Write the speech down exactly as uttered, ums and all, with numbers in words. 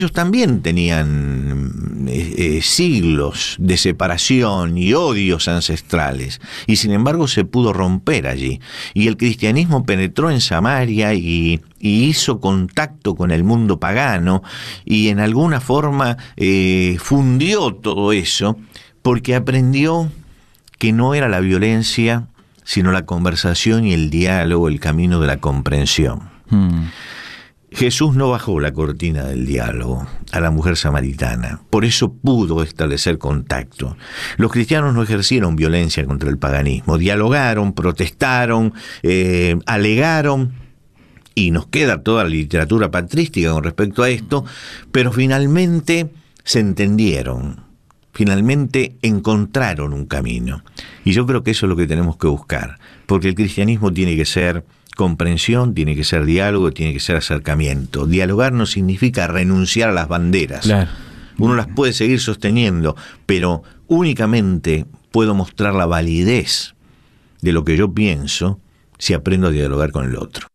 Ellos también tenían eh, eh, siglos de separación y odios ancestrales, y sin embargo se pudo romper allí. Y el cristianismo penetró en Samaria y, y hizo contacto con el mundo pagano, y en alguna forma eh, fundió todo eso, porque aprendió que no era la violencia, sino la conversación y el diálogo, el camino de la comprensión. Hmm. Jesús no bajó la cortina del diálogo a la mujer samaritana, por eso pudo establecer contacto. Los cristianos no ejercieron violencia contra el paganismo, dialogaron, protestaron, eh, alegaron, y nos queda toda la literatura patrística con respecto a esto, pero finalmente se entendieron, finalmente encontraron un camino. Y yo creo que eso es lo que tenemos que buscar, porque el cristianismo tiene que ser comprensión, tiene que ser diálogo, tiene que ser acercamiento. Dialogar no significa renunciar a las banderas. Claro. Uno las puede seguir sosteniendo, pero únicamente puedo mostrar la validez de lo que yo pienso si aprendo a dialogar con el otro.